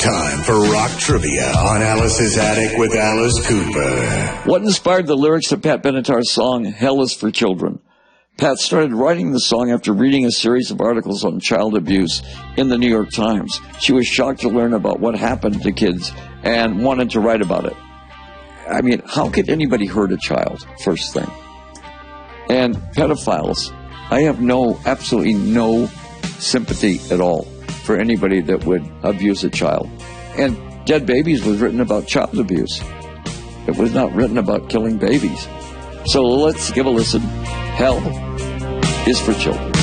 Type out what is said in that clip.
time for rock trivia on Alice's Attic with Alice Cooper. What inspired the lyrics of Pat Benatar's song, Hell is for Children? Pat started writing the song after reading a series of articles on child abuse in the New York Times. She was shocked to learn about what happened to kids and wanted to write about it. I mean, how could anybody hurt a child, first thing? And pedophiles, I have absolutely no sympathy at all for anybody that would abuse a child. And Dead Babies was written about child abuse. It was not written about killing babies. So let's give a listen. Hell is for Children.